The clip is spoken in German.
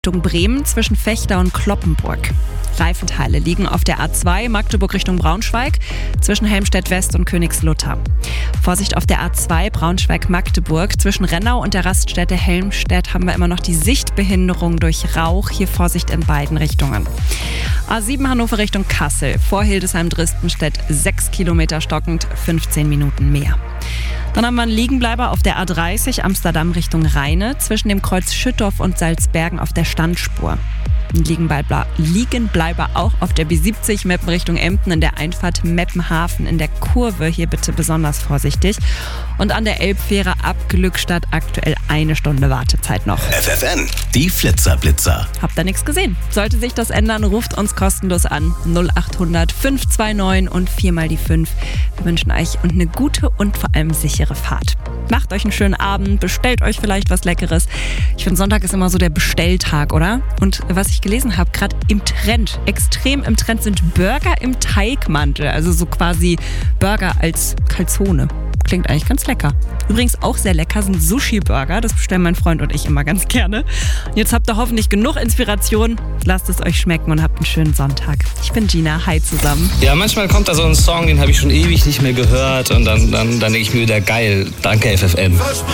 Richtung Bremen zwischen Vechta und Cloppenburg. Reifenteile liegen auf der A2 Magdeburg Richtung Braunschweig zwischen Helmstedt West und Königslutter. Vorsicht auf der A2 Braunschweig-Magdeburg zwischen Rennau und der Raststätte Helmstedt haben wir immer noch die Sichtbehinderung durch Rauch. Hier Vorsicht in beiden Richtungen. A7 Hannover Richtung Kassel vor Hildesheim-Dristenstedt 6 Kilometer stockend, 15 Minuten mehr. Dann haben wir einen Liegenbleiber auf der A30 Amsterdam Richtung Rheine zwischen dem Kreuz Schüttorf und Salzbergen auf der Standspur. Ein Liegenbleiber auch auf der B70 Meppen Richtung Emden in der Einfahrt Meppenhafen in der Kurve. Hier bitte besonders vorsichtig. Und an der Elbfähre ab Glückstadt aktuell 1 Stunde Wartezeit noch. FFN, die Flitzer-Blitzer. Habt ihr nichts gesehen? Sollte sich das ändern, ruft uns kostenlos an. 0800 529 und 4 mal die 5. Wir wünschen euch eine gute und vor allem sichere Fahrt. Macht euch einen schönen Abend, bestellt euch vielleicht was Leckeres. Ich finde, Sonntag ist immer so der Bestelltag, oder? Und was ich gelesen habe, gerade im Trend, extrem im Trend sind Burger im Teigmantel. Also so quasi Burger als Calzone. Klingt eigentlich ganz lecker. Übrigens auch sehr lecker sind Sushi-Burger. Das bestellen mein Freund und ich immer ganz gerne. Und jetzt habt ihr hoffentlich genug Inspiration. Lasst es euch schmecken und habt einen schönen Sonntag. Ich bin Gina. Hi zusammen. Ja, manchmal kommt da so ein Song, den habe ich schon ewig nicht mehr gehört. Und dann denke ich mir wieder, geil, danke FFN.